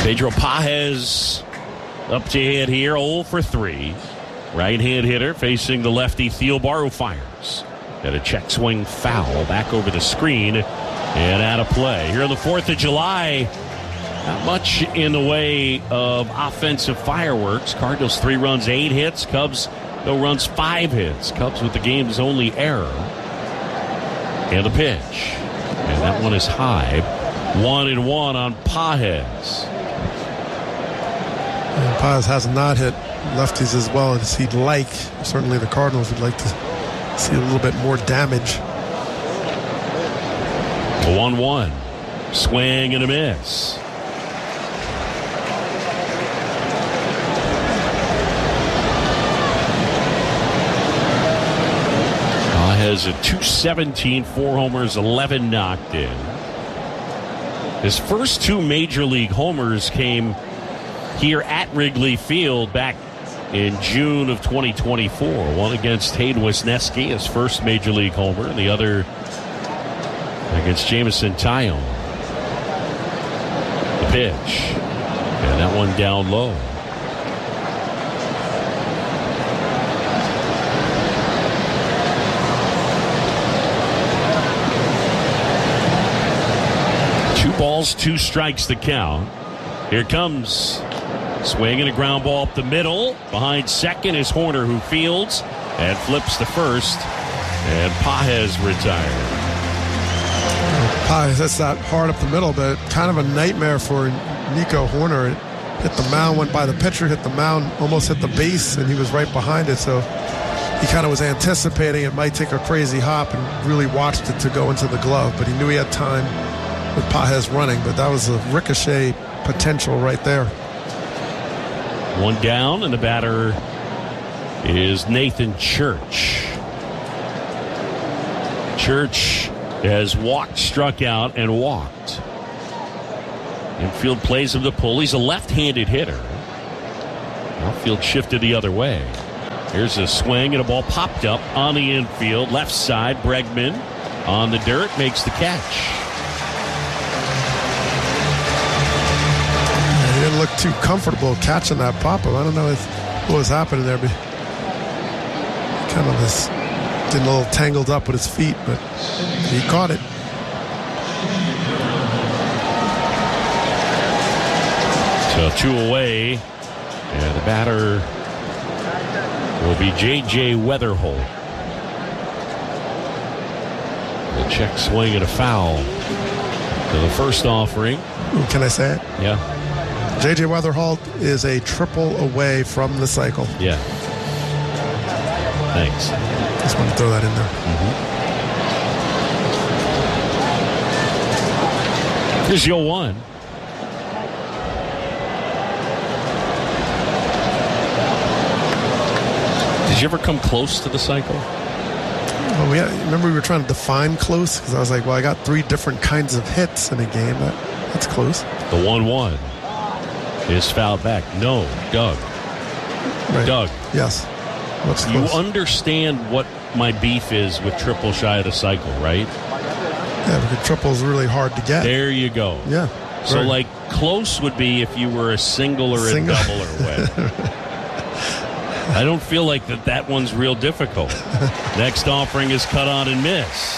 Pedro Pages up to hit here, 0 for 3. Right-hand hitter facing the lefty Thielbar, who fires. Got a check swing foul back over the screen and out of play. Here on the 4th of July, not much in the way of offensive fireworks. Cardinals 3 runs, 8 hits. Cubs no runs, 5 hits. Cubs with the game's only error. And the pitch. And that one is high. 1-1 on Pages. And Pages has not hit lefties as well as he'd like. Certainly the Cardinals would like to see a little bit more damage. 1-1. Swing and a miss. Pages at .217, 4 homers, 11 knocked in. His first 2 major league homers came here at Wrigley Field back in June of 2024. One against Hayden Wesneski, his first major league homer, and the other against Jameson Taillon. The pitch. And that one down low. Balls, 2 strikes the count. Here comes swinging a ground ball up the middle. Behind second is Horner, who fields and flips to first. And Pages retired. Pages, that's not hard up the middle, but kind of a nightmare for Nico Horner. It hit the mound, went by the pitcher, hit the mound, almost hit the base, and he was right behind it. So he kind of was anticipating it might take a crazy hop and really watched it to go into the glove. But he knew he had time with Pages running, but that was a ricochet potential right there. 1 down, and the batter is Nathan Church. Church has walked, struck out, and walked. Infield plays him to pull. He's a left-handed hitter. Outfield shifted the other way. Here's a swing, and a ball popped up on the infield. Left side, Bregman on the dirt, makes the catch. He didn't look too comfortable catching that pop-up. I don't know what was happening there, but kind of was getting a little tangled up with his feet, but he caught it. So 2 away, and the batter will be J.J. Weatherholt. The check swing and a foul to the first offering. Ooh, can I say it? Yeah. J.J. Weatherholt is a triple away from the cycle. Yeah. Thanks. Just want to throw that in there. Here's your 1. Did you ever come close to the cycle? Well, remember we were trying to define close because I was like, well, I got 3 different kinds of hits in a game. That's close. The 1-1 is fouled back. No, Doug. Right. Doug. Yes. What's you close? Understand what my beef is with triple shy of the cycle, right? Yeah, because triple is really hard to get. There you go. Yeah. So, right. like, close would be if you were a single or a double or what. I don't feel like that one's real difficult. Next offering is cut on and miss.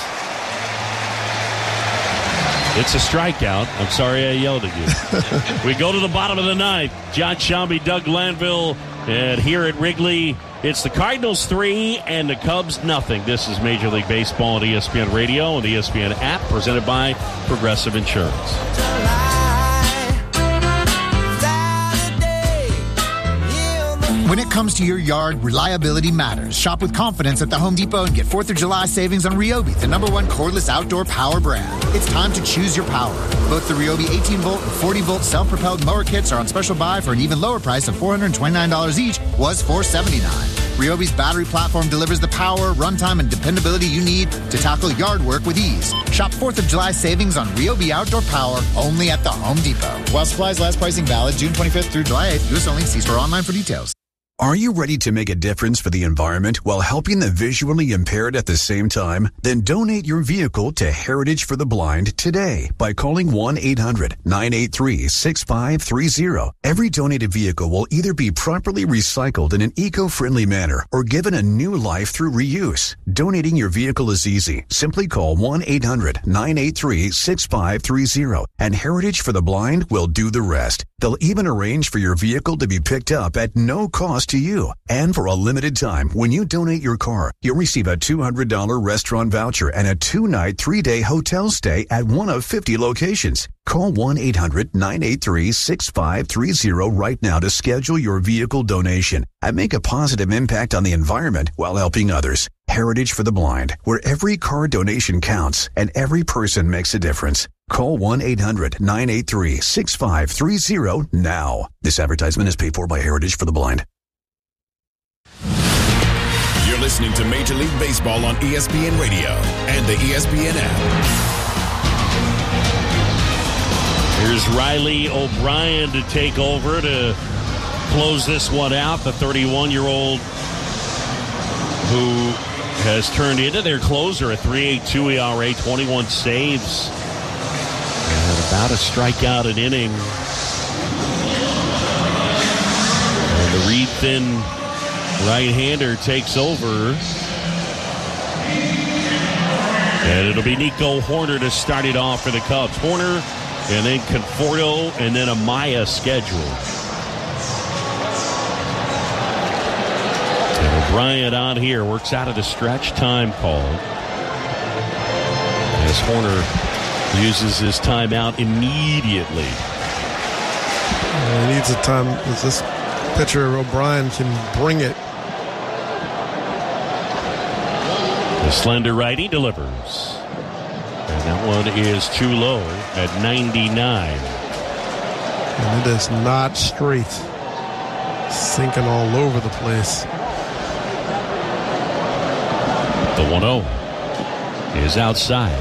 It's a strikeout. I'm sorry I yelled at you. We go to the bottom of the 9th. John Shambi, Doug Glanville, and here at Wrigley, it's the Cardinals 3 and the Cubs nothing. This is Major League Baseball on ESPN Radio and the ESPN app, presented by Progressive Insurance. When it comes to your yard, reliability matters. Shop with confidence at the Home Depot and get 4th of July savings on Ryobi, the #1 cordless outdoor power brand. It's time to choose your power. Both the Ryobi 18-volt and 40-volt self-propelled mower kits are on special buy for an even lower price of $429 each, was $479. Ryobi's battery platform delivers the power, runtime, and dependability you need to tackle yard work with ease. Shop 4th of July savings on Ryobi outdoor power only at the Home Depot. While supplies last, pricing valid June 25th through July 8th. U.S. only. See store online for details. Are you ready to make a difference for the environment while helping the visually impaired at the same time? Then donate your vehicle to Heritage for the Blind today by calling 1-800-983-6530. Every donated vehicle will either be properly recycled in an eco-friendly manner or given a new life through reuse. Donating your vehicle is easy. Simply call 1-800-983-6530 and Heritage for the Blind will do the rest. They'll even arrange for your vehicle to be picked up at no cost to you. And for a limited time, when you donate your car, you'll receive a $200 restaurant voucher and a 2-night, 3-day hotel stay at one of 50 locations. Call 1-800-983-6530 right now to schedule your vehicle donation and make a positive impact on the environment while helping others. Heritage for the Blind, where every car donation counts and every person makes a difference. Call 1-800-983-6530 now. This advertisement is paid for by Heritage for the Blind. You're listening to Major League Baseball on ESPN Radio and the ESPN app. Here's Riley O'Brien to take over to close this one out. The 31-year-old who has turned into their closer, a 3.82 ERA, 21 saves, and about a strikeout an inning. And the reed-thin right-hander takes over. And it'll be Nico Hoerner to start it off for the Cubs. Hoerner, and then Conforto, and then Amaya scheduled. And O'Brien on here works out of the stretch, time called. As Hoerner uses his timeout immediately. He needs a time. This pitcher, O'Brien, can bring it. The slender righty delivers. And that one is too low at 99. And it is not straight. Sinking all over the place. The 1-0 is outside.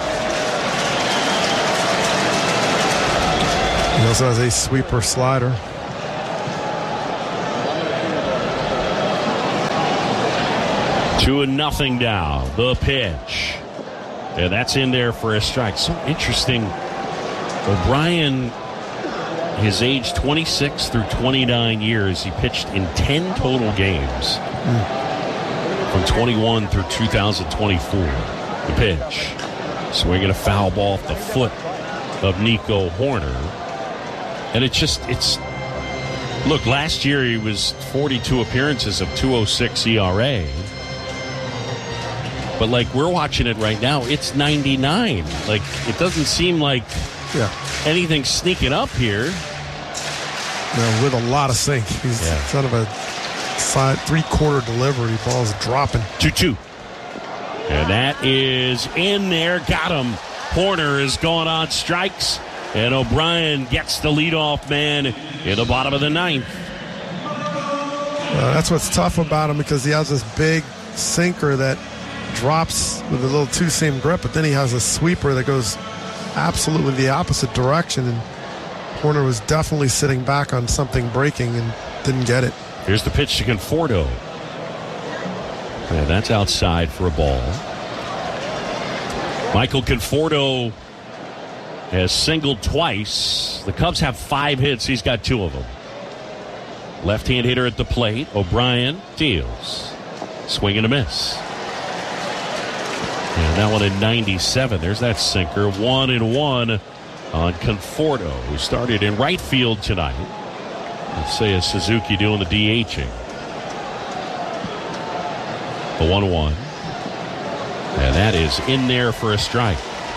He also has a sweeper slider. Two and nothing now. The pitch. And that's in there for a strike. So interesting. O'Brien, his age 26 through 29 years, he pitched in 10 total games from 21 through 2024. The pitch. Swinging a foul ball off the foot of Nico Hoerner. And look, last year he was 42 appearances of 2.06 ERA. But, like, we're watching it right now, it's 99. Like, it doesn't seem like anything's sneaking up here. With a lot of sink. He's sort of a side three-quarter delivery. Ball's dropping. 2-2. And that is in there. Got him. Hoerner is going on strikes. And O'Brien gets the leadoff man in the bottom of the ninth. That's what's tough about him, because he has this big sinker that drops with a little two-seam grip, but then he has a sweeper that goes absolutely the opposite direction, and Hoerner was definitely sitting back on something breaking and didn't get it. Here's the pitch to Conforto. And that's outside for a ball. Michael Conforto has singled twice. The Cubs have 5 hits. He's got 2 of them. Left-hand hitter at the plate. O'Brien deals. Swing and a miss. And that one in 97. There's that sinker. 1-1 on Conforto, who started in right field tonight. Let's say a Suzuki doing the DHing. The 1-1. And that is in there for a strike.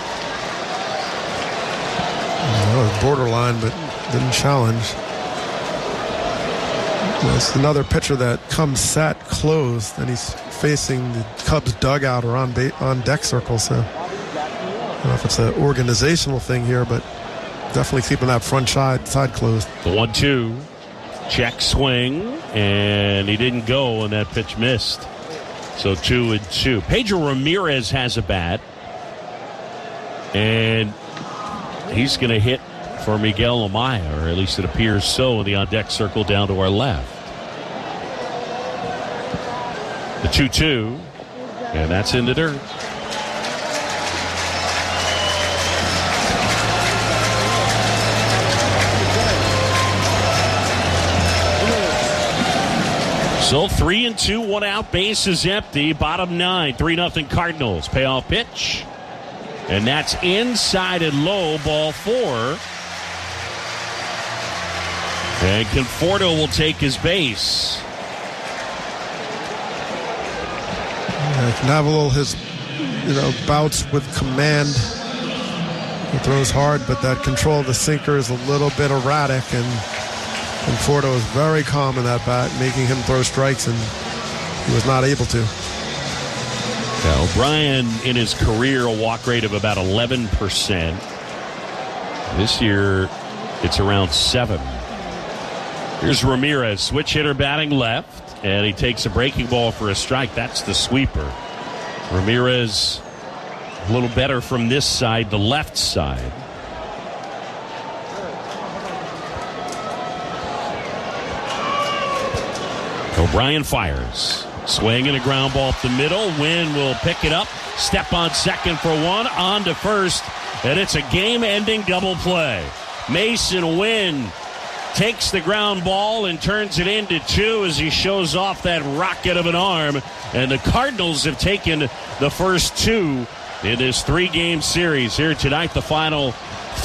That was borderline, but didn't challenge. It's another pitcher that comes set closed, and he's facing the Cubs dugout or on deck circle. So I don't know if it's an organizational thing here, but definitely keeping that front side closed. The 1-2, check swing, and he didn't go, and that pitch missed. So 2-2. Pedro Ramirez has a bat, and he's going to hit for Miguel Amaya, or at least it appears so, in the on-deck circle down to our left. The 2-2, and that's in the dirt. So 3-2, 1 out, base is empty. Bottom 9, 3-0 Cardinals. Payoff pitch. And that's inside and low, ball 4. And Conforto will take his base. Navarro has, bouts with command. He throws hard, but that control of the sinker is a little bit erratic, and Conforto is very calm in that bat, making him throw strikes, and he was not able to. Now, O'Brien in his career a walk rate of about 11%. This year, it's around 7. Here's Ramirez, switch hitter batting left, and he takes a breaking ball for a strike. That's the sweeper. Ramirez a little better from this side, the left side. O'Brien fires. Swing and a ground ball up the middle. Wynn will pick it up. Step on second for 1. On to first. And it's a game-ending double play. Mason Wynn takes the ground ball and turns it into 2 as he shows off that rocket of an arm. And the Cardinals have taken the first 2 in this 3-game series. Here tonight, the final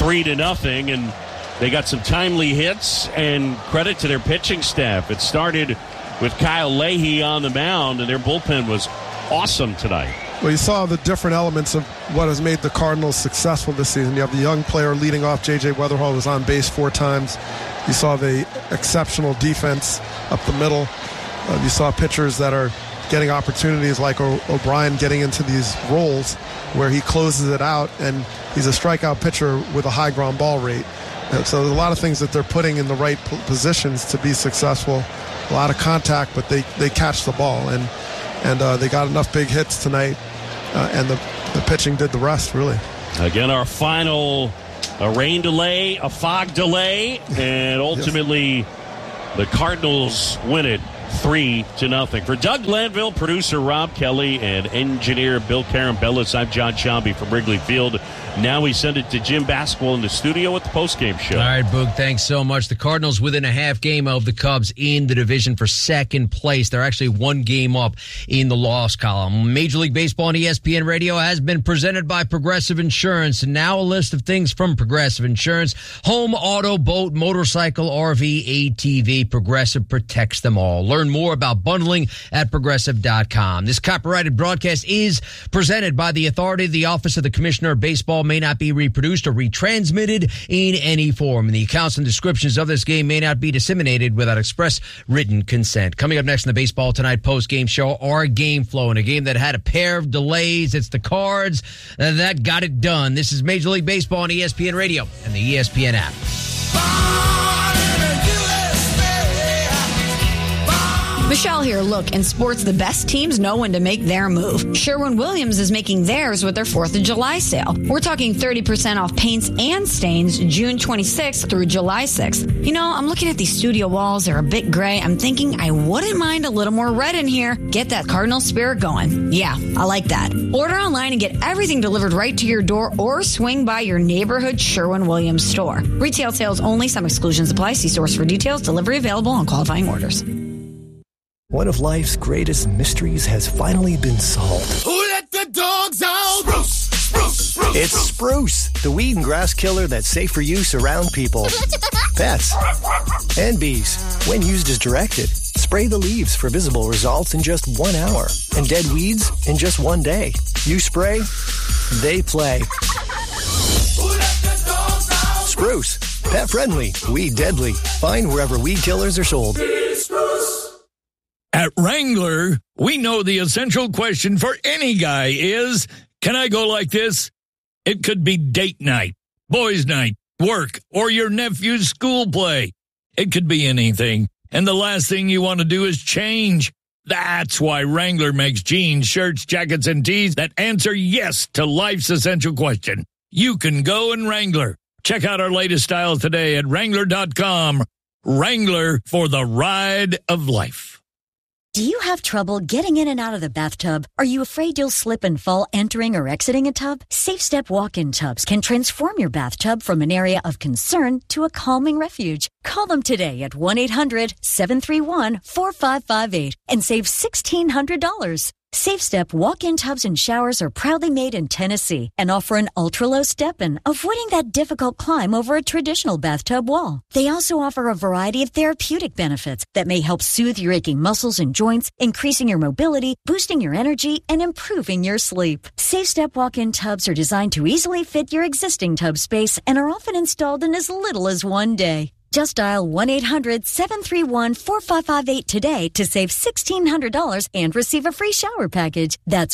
3-0. And they got some timely hits, and credit to their pitching staff. It started with Kyle Leahy on the mound, and their bullpen was awesome tonight. Well, you saw the different elements of what has made the Cardinals successful this season. You have the young player leading off, J.J. Weatherall, was on base 4 times. You saw the exceptional defense up the middle. You saw pitchers that are getting opportunities like O'Brien getting into these roles where he closes it out, and he's a strikeout pitcher with a high ground ball rate. So there's a lot of things that they're putting in the right positions to be successful. A lot of contact, but they catch the ball, and they got enough big hits tonight, and the pitching did the rest, really. Again, our final, a rain delay, a fog delay, and ultimately the Cardinals win it 3-0. For Doug Glanville, producer Rob Kelly, and engineer Bill Carambellis, I'm John Shambi from Wrigley Field. Now we send it to Jim Basquill in the studio with the postgame show. All right, Boog, thanks so much. The Cardinals within a half game of the Cubs in the division for second place. They're actually 1 game up in the loss column. Major League Baseball on ESPN Radio has been presented by Progressive Insurance. And now a list of things from Progressive Insurance. Home, auto, boat, motorcycle, RV, ATV. Progressive protects them all. Learn more about bundling at Progressive.com. This copyrighted broadcast is presented by the authority of the Office of the Commissioner of Baseball. May not be reproduced or retransmitted in any form. And the accounts and descriptions of this game may not be disseminated without express written consent. Coming up next in the Baseball Tonight post-game show, our game flow in a game that had a pair of delays. It's the Cards that got it done. This is Major League Baseball on ESPN Radio and the ESPN app. Michelle here. Look, in sports, the best teams know when to make their move. Sherwin-Williams is making theirs with their 4th of July sale. We're talking 30% off paints and stains June 26th through July 6th. You know, I'm looking at these studio walls. They're a bit gray. I'm thinking I wouldn't mind a little more red in here. Get that Cardinal spirit going. Yeah, I like that. Order online and get everything delivered right to your door or swing by your neighborhood Sherwin-Williams store. Retail sales only. Some exclusions apply. See stores for details. Delivery available on qualifying orders. One of life's greatest mysteries has finally been solved. Who let the dogs out? Spruce, spruce, spruce. It's Spruce, the weed and grass killer that's safe for use around people, pets, and bees. When used as directed, spray the leaves for visible results in just 1 hour, and dead weeds in just 1 day. You spray, they play. Who let the dogs out? Spruce, pet friendly, weed deadly. Find wherever weed killers are sold. Spruce. At Wrangler, we know the essential question for any guy is, can I go like this? It could be date night, boys' night, work, or your nephew's school play. It could be anything, and the last thing you want to do is change. That's why Wrangler makes jeans, shirts, jackets, and tees that answer yes to life's essential question. You can go in Wrangler. Check out our latest styles today at Wrangler.com. Wrangler, for the ride of life. Do you have trouble getting in and out of the bathtub? Are you afraid you'll slip and fall entering or exiting a tub? Safe Step walk-in tubs can transform your bathtub from an area of concern to a calming refuge. Call them today at 1-800-731-4558 and save $1,600. Safe Step walk-in tubs and showers are proudly made in Tennessee and offer an ultra-low step-in, avoiding that difficult climb over a traditional bathtub wall. They also offer a variety of therapeutic benefits that may help soothe your aching muscles and joints, increasing your mobility, boosting your energy, and improving your sleep. Safe Step walk-in tubs are designed to easily fit your existing tub space and are often installed in as little as one day. Just dial 1-800-731-4558 today to save $1,600 and receive a free shower package. That's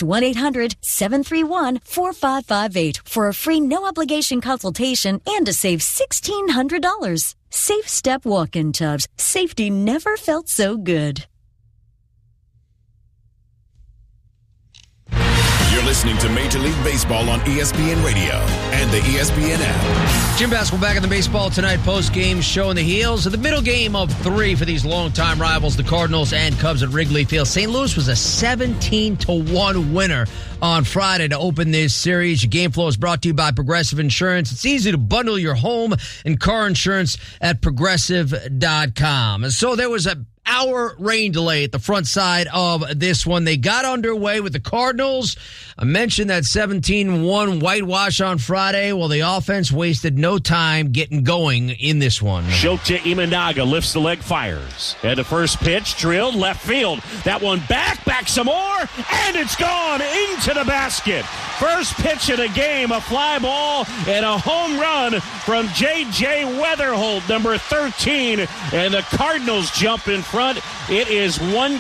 1-800-731-4558 for a free no-obligation consultation and to save $1,600. Safe Step walk-in tubs. Safety never felt so good. You're listening to Major League Baseball on ESPN Radio and the ESPN app. Jim Bass will back in the Baseball Tonight post-game show in the heels of the middle game of 3 for these longtime rivals, the Cardinals and Cubs at Wrigley Field. St. Louis was a 17-1 winner on Friday to open this series. Your game flow is brought to you by Progressive Insurance. It's easy to bundle your home and car insurance at Progressive.com. So there was a hour rain delay at the front side of this one. They got underway with the Cardinals. I mentioned that 17-1 whitewash on Friday. Well, the offense wasted no time getting going in this one. Shota Imanaga lifts the leg, fires. And the first pitch drilled left field. That one back some more, and it's gone into the basket. First pitch of the game, a fly ball and a home run from J.J. Weatherholt, number 13. And the Cardinals jump in front. It is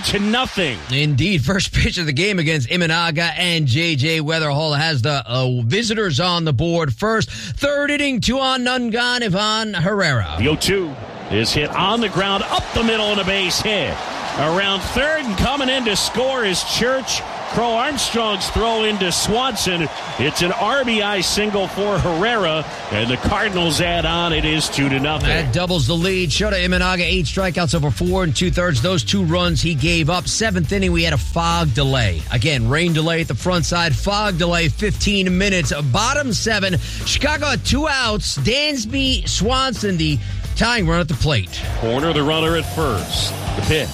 1-0. Indeed, first pitch of the game against Imanaga, and J.J. Weatherholt has the visitors on the board first. Third inning, 2-on, none gone, Ivan Herrera. The 0-2 is hit on the ground, up the middle, and a base hit. Around third and coming in to score is Church. Crow Armstrong's throw into Swanson. It's an RBI single for Herrera, and the Cardinals add on. It is 2-0. That doubles the lead. Shota Imanaga, 8 strikeouts over 4 2/3. Those 2 runs he gave up. 7th inning, we had a fog delay. Again, rain delay at the front side. Fog delay, 15 minutes. Bottom 7. Chicago had 2 outs. Dansby Swanson, the tying run at the plate. Corner the runner at first. The pitch.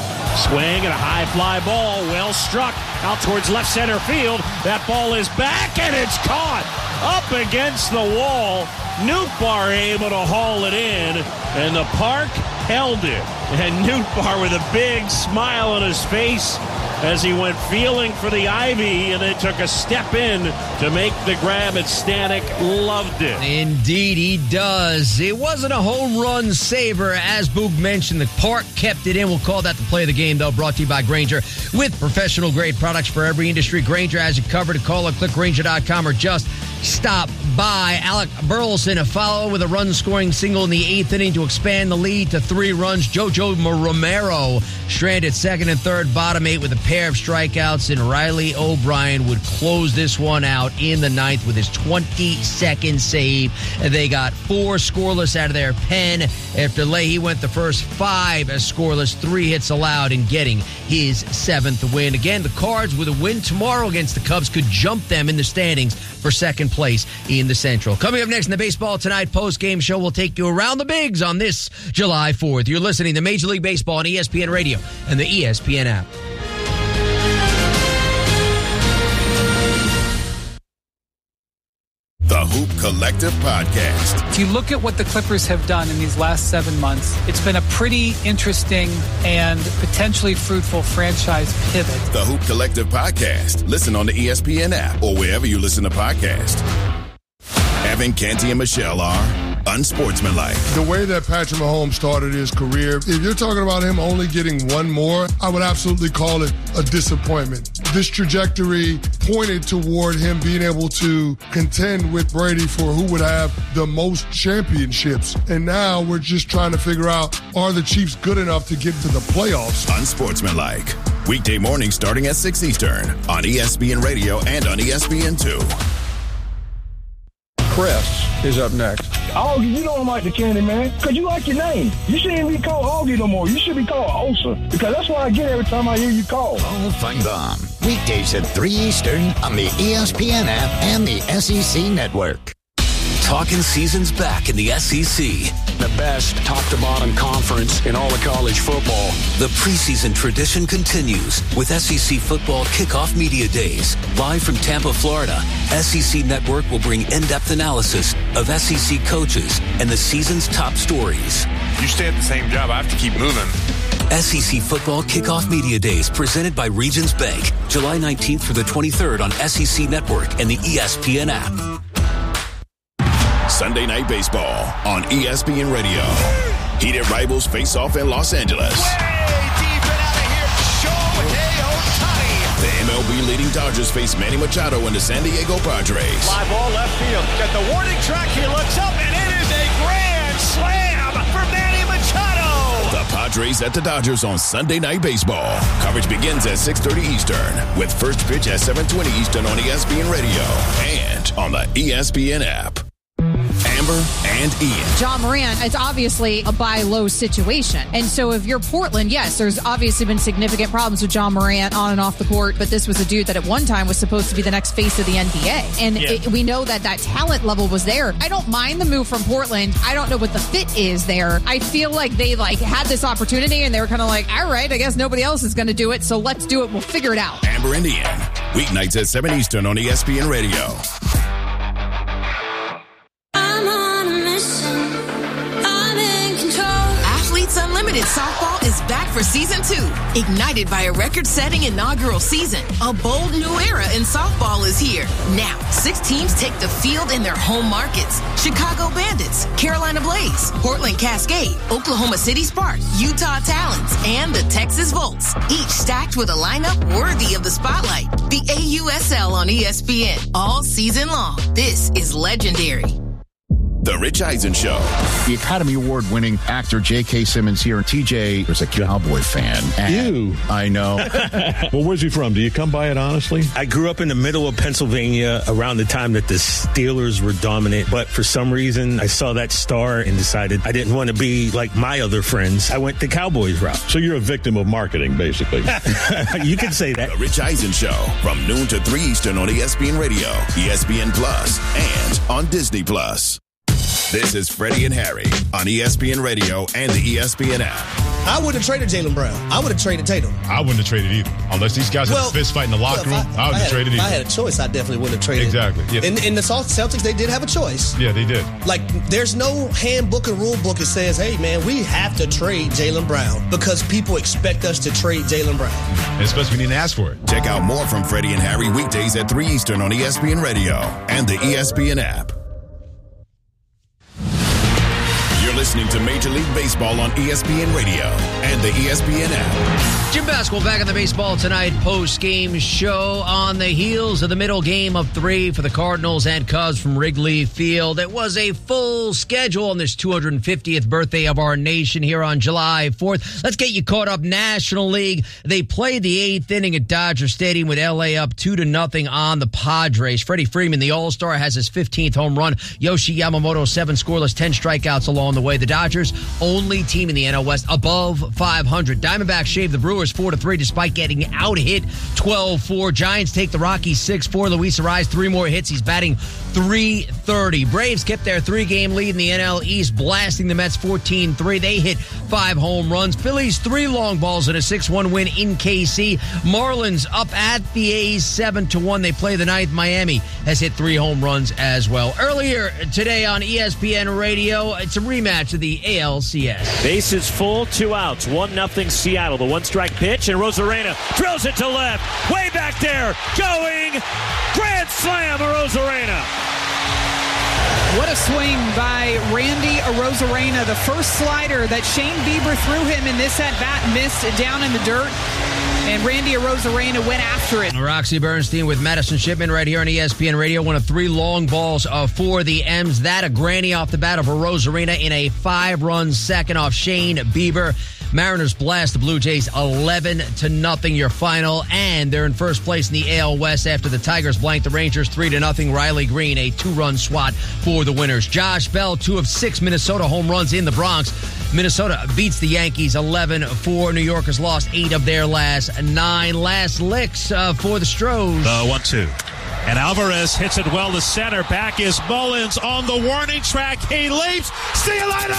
Swing and a high fly ball, well struck out towards left center field. That ball is back and it's caught up against the wall. Nootbaar able to haul it in, and the park held it. And Nootbaar with a big smile on his face as he went feeling for the ivy and then took a step in to make the grab at Stanek. Loved it. Indeed, he does. It wasn't a home run saver, as Boog mentioned. The park kept it in. We'll call that the play of the game, though, brought to you by Grainger. With professional-grade products for every industry, Grainger has you covered. Call or click Grainger.com or just stop by. Alec Burleson, a follow with a run-scoring single in the 8th inning to expand the lead to 3 runs. Jojo Romero stranded second and third, bottom 8 with a pair of strikeouts, and Riley O'Brien would close this one out in the 9th with his 22nd save. They got 4 scoreless out of their pen. After Leahy went the first 5 as scoreless, 3 hits allowed in getting his 7th win. Again, the Cards with a win tomorrow against the Cubs could jump them in the standings for second place in the Central. Coming up next in the Baseball Tonight post-game show, we'll take you around the bigs on this July 4th. You're listening to Major League Baseball on ESPN Radio and the ESPN app. The Hoop Collective Podcast. If you look at what the Clippers have done in these last 7 months, it's been a pretty interesting and potentially fruitful franchise pivot. The Hoop Collective Podcast. Listen on the ESPN app or wherever you listen to podcasts. Evan, Canty, and Michelle are unsportsmanlike. The way that Patrick Mahomes started his career, if you're talking about him only getting 1 more, I would absolutely call it a disappointment. This trajectory pointed toward him being able to contend with Brady for who would have the most championships. And now we're just trying to figure out, are the Chiefs good enough to get to the playoffs? Unsportsmanlike. Weekday mornings starting at 6 Eastern on ESPN Radio and on ESPN2. Chris is up next. Augie, you don't like the candy man because you like your name. You shouldn't be called Augie no more. You should be called Osa because that's what I get every time I hear you call. Paul Feinbaum. Weekdays at 3 Eastern on the ESPN app and the SEC Network. Talking season's back in the SEC. The best top-to-bottom conference in all of college football. The preseason tradition continues with SEC Football Kickoff Media Days. Live from Tampa, Florida, SEC Network will bring in-depth analysis of SEC coaches and the season's top stories. You stay at the same job, I have to keep moving. SEC Football Kickoff Media Days presented by Regions Bank. July 19th through the 23rd on SEC Network and the ESPN app. Sunday Night Baseball on ESPN Radio. Heated rivals face off in Los Angeles. Way deep and out of here, Shohei Ohtani. The MLB leading Dodgers face Manny Machado and the San Diego Padres. Fly ball left field. Got the warning track. He looks up, and it is a grand slam for Manny Machado. The Padres at the Dodgers on Sunday Night Baseball. Coverage begins at 6:30 Eastern with first pitch at 7:20 Eastern on ESPN Radio and on the ESPN app. Amber and Ian. Ja Morant, it's obviously a buy low situation. And so if you're Portland, yes, there's obviously been significant problems with Ja Morant on and off the court, but this was a dude that at one time was supposed to be the next face of the NBA. And we know that talent level was there. I don't mind the move from Portland. I don't know what the fit is there. I feel like they had this opportunity and they were kind of like, all right, I guess nobody else is going to do it, so let's do it. We'll figure it out. Amber and Ian. Weeknights at 7 Eastern on ESPN Radio. Unlimited Softball is back for Season 2. Ignited by a record-setting inaugural season, a bold new era in softball is here. Now, 6 teams take the field in their home markets. Chicago Bandits, Carolina Blaze, Portland Cascade, Oklahoma City Sparks, Utah Talons, and the Texas Volts. Each stacked with a lineup worthy of the spotlight. The AUSL on ESPN all season long. This is legendary. The Rich Eisen Show. The Academy Award-winning actor J.K. Simmons here. TJ is a Cowboy fan. You. I know. Well, where's he from? Do you come by it honestly? I grew up in the middle of Pennsylvania around the time that the Steelers were dominant. But for some reason, I saw that star and decided I didn't want to be like my other friends. I went the Cowboys route. So you're a victim of marketing, basically. You can say that. The Rich Eisen Show from noon to 3 Eastern on ESPN Radio, ESPN Plus, and on Disney Plus. This is Freddie and Harry on ESPN Radio and the ESPN app. I wouldn't have traded Jaylen Brown. I would have traded Tatum. I wouldn't have traded either. Unless these guys had a fist fight in the locker room, I wouldn't have traded either. If I had a choice, I definitely wouldn't have traded. Exactly. Yeah. In the Celtics, they did have a choice. Yeah, they did. There's no handbook or rule book that says, hey, man, we have to trade Jaylen Brown because people expect us to trade Jaylen Brown. And especially we didn't ask for it. Check out more from Freddie and Harry weekdays at 3 Eastern on ESPN Radio and the ESPN app. Listening to Major League Baseball on ESPN Radio and the ESPN app. Jim Basketball back on the Baseball Tonight post-game show on the heels of the middle game of 3 for the Cardinals and Cubs from Wrigley Field. It was a full schedule on this 250th birthday of our nation here on July 4th. Let's get you caught up. National League. They played the 8th inning at Dodger Stadium with LA up 2-0 on the Padres. Freddie Freeman, the All-Star, has his 15th home run. Yoshi Yamamoto, 7 scoreless, 10 strikeouts along the way. The Dodgers, only team in the NL West above 500. Diamondbacks shaved the Brewers 4-3 despite getting out-hit 12-4. Giants take the Rockies 6-4. Luis Arraez, 3 more hits. He's batting .330. Braves kept their 3-game lead in the NL East, blasting the Mets 14-3. They hit 5 home runs. Phillies 3 long balls and a 6-1 win in KC. Marlins up at the A's 7-1. They play the 9th. Miami has hit 3 home runs as well. Earlier today on ESPN Radio, it's a rematch of the ALCS. Bases full, 2 outs, 1-0 Seattle. The 1-strike pitch, and Rosarena drills it to left. Way back there, going. Grand slam, Rosarena. What a swing by Randy Arozarena. The first slider that Shane Bieber threw him in this at-bat missed down in the dirt. And Randy Arozarena went after it. Roxy Bernstein with Madison Shipman right here on ESPN Radio. One of 3 long balls for the M's. That a granny off the bat of Arozarena in a 5-run second off Shane Bieber. Mariners blast the Blue Jays 11-0, your final, and they're in first place in the AL West after the Tigers blanked the Rangers 3-0. Riley Green, a 2-run swat for the winners. Josh Bell, 2 of 6 Minnesota home runs in the Bronx. Minnesota beats the Yankees 11-4. New York has lost 8 of their last 9. Last licks for the Stros. 1-2. And Alvarez hits it well to center. Back is Mullins on the warning track. He leaps. See you later!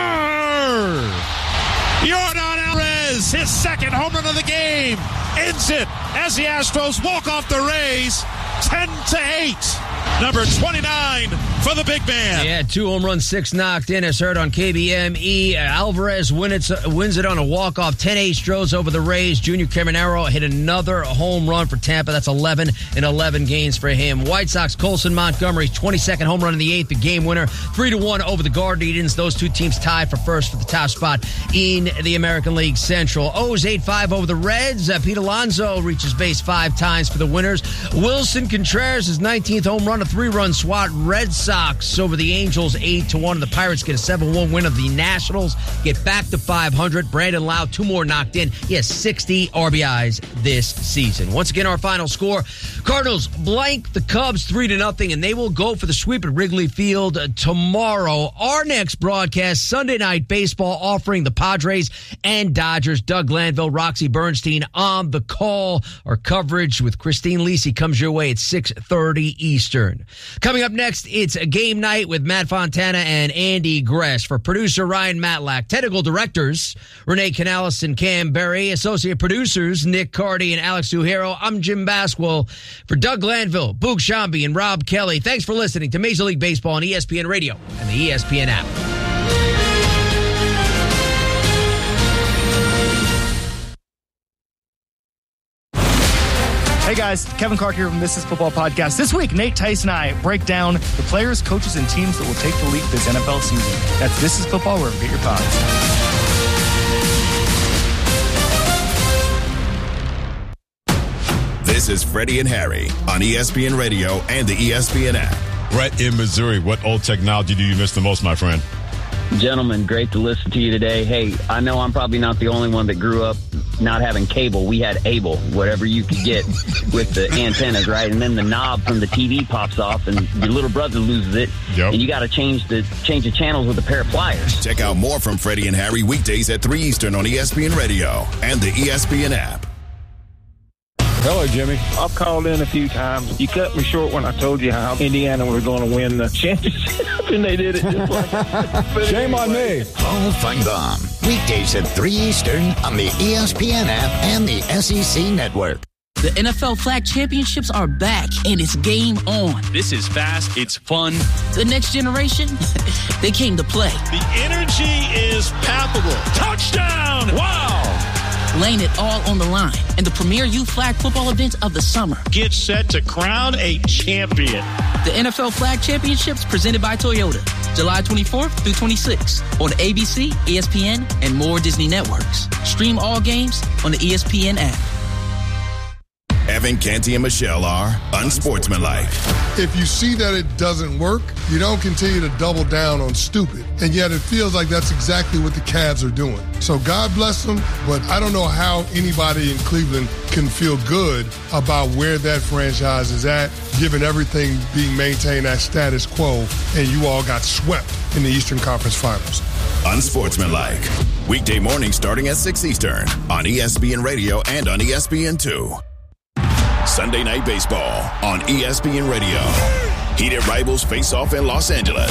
Yordan Alvarez, his second home run of the game, ends it as the Astros walk off the Rays 10-8. Number 29 for the big man. Yeah, 2 home runs, 6 knocked in, as heard on KBME. Alvarez wins it on a walk-off. 10-8 Stros over the Rays. Junior Caminero hit another home run for Tampa. That's 11 gains for him. White Sox, Colson Montgomery's 22nd home run in the 8th, the game winner. 3-1 over the Guardians. Those 2 teams tied for first for the top spot in the American League Central. O's 8-5 over the Reds. Pete Alonso reaches base 5 times for the winners. Wilson Contreras, his 19th home run, a 3-run swat. Red Sox over the Angels 8-1. The Pirates get a 7-1 win of the Nationals, get back to 500. Brandon Lau, 2 more knocked in. He has 60 RBIs this season. Once again, our final score: Cardinals blank the Cubs 3-0, and they will go for the sweep at Wrigley Field tomorrow. Our next broadcast, Sunday Night Baseball, offering the Padres and Dodgers. Doug Glanville, Roxy Bernstein on the call. Our coverage with Christine Lisi comes your way at 6:30 Eastern. Coming up next, it's a game night with Matt Fontana and Andy Gress. For producer Ryan Matlack, technical directors Renee Canales and Cam Berry, associate producers Nick Cardy and Alex Duhero, I'm Jim Basquil. For Doug Glanville, Boog Shambi, and Rob Kelly, thanks for listening to Major League Baseball on ESPN Radio and the ESPN app. Hey guys, Kevin Clark here from This Is Football Podcast. This week, Nate Tice and I break down the players, coaches, and teams that will take the league this NFL season. That's This Is Football, wherever you get your pods. This is Freddie and Harry on ESPN Radio and the ESPN app. Brett in Missouri, what old technology do you miss the most, my friend? Gentlemen, great to listen to you today. Hey, I know I'm probably not the only one that grew up not having cable. We had Able, whatever you could get with the antennas, right? And then the knob from the TV pops off, and your little brother loses it, and you got to change the channels with a pair of pliers. Check out more from Freddie and Harry weekdays at 3 Eastern on ESPN Radio and the ESPN app. Hello, Jimmy. I've called in a few times. You cut me short when I told you how Indiana was going to win the championship, and they did it just like that. Shame on me. Paul Feinbaum. Weekdays at 3 Eastern on the ESPN app and the SEC Network. The NFL Flag Championships are back, and it's game on. This is fast. It's fun. The next generation, they came to play. The energy is palpable. Touchdown! Wow! Laying it all on the line in the premier youth flag football event of the summer. Get set to crown a champion. The NFL Flag Championships presented by Toyota, July 24th through 26th on ABC, ESPN, and more Disney networks. Stream all games on the ESPN app. Evan, Canty, and Michelle are unsportsmanlike. If you see that it doesn't work, you don't continue to double down on stupid. And yet it feels like that's exactly what the Cavs are doing. So God bless them, but I don't know how anybody in Cleveland can feel good about where that franchise is at, given everything being maintained at status quo, and you all got swept in the Eastern Conference Finals. Unsportsmanlike. Weekday morning starting at 6 Eastern on ESPN Radio and on ESPN2. Sunday Night Baseball on ESPN Radio. Heated rivals face off in Los Angeles.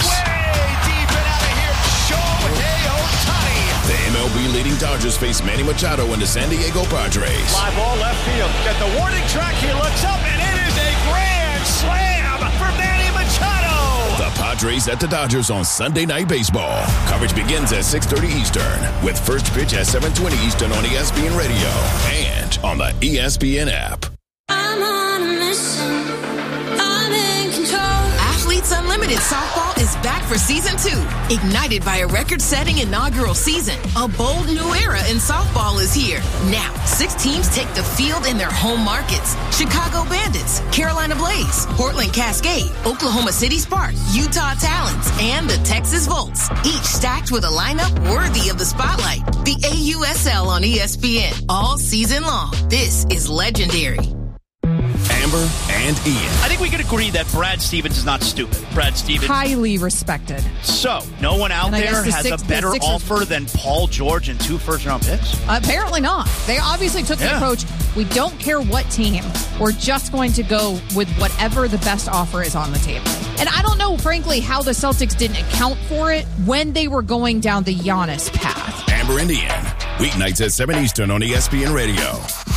The MLB leading Dodgers face Manny Machado and the San Diego Padres. Fly ball left field. Got the warning track. He looks up, and it is a grand slam for Manny Machado. The Padres at the Dodgers on Sunday Night Baseball. Coverage begins at 6:30 Eastern with first pitch at 7:20 Eastern on ESPN Radio and on the ESPN app. Athletes unlocked Unlimited Softball is back for season 2. Ignited by a record-setting inaugural season, a bold new era in softball is here. Now, 6 teams take the field in their home markets. Chicago Bandits, Carolina Blaze, Portland Cascade, Oklahoma City Spark, Utah Talons, and the Texas Volts. Each stacked with a lineup worthy of the spotlight. The AUSL on ESPN all season long. This is legendary. Amber and Ian. I think we can agree that Brad Stevens is not stupid. Brad Stevens. Highly respected. So, no one out there has a better offer than Paul George and 2 first-round picks? Apparently not. They obviously took the approach, we don't care what team. We're just going to go with whatever the best offer is on the table. And I don't know, frankly, how the Celtics didn't account for it when they were going down the Giannis path. Amber and Ian. Weeknights at 7 Eastern on ESPN Radio.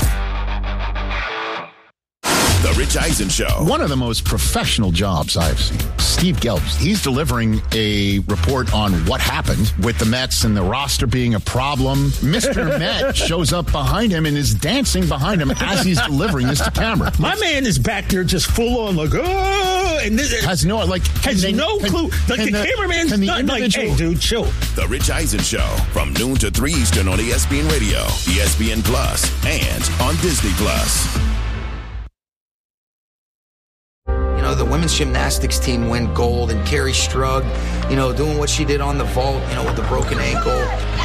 The Rich Eisen Show. One of the most professional jobs I've seen. Steve Gelb, he's delivering a report on what happened with the Mets and the roster being a problem. Mr. Met shows up behind him and is dancing behind him as he's delivering this to camera. My man is back there just full on like, oh, and this has no clue. Like the cameraman's not like, hey, dude, chill. The Rich Eisen Show from noon to 3 Eastern on ESPN Radio, ESPN Plus, and on Disney Plus. The women's gymnastics team win gold, and Carrie Strug, doing what she did on the vault, with the broken ankle.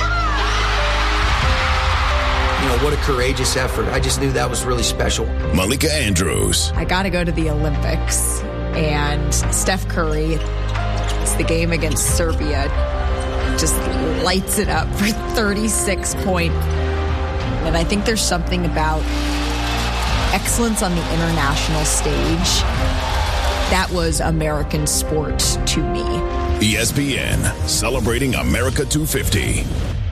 What a courageous effort. I just knew that was really special. Malika Andrews. I got to go to the Olympics, and Steph Curry, it's the game against Serbia, just lights it up for 36 points. And I think there's something about excellence on the international stage. That was American sport to me. ESPN, celebrating America 250.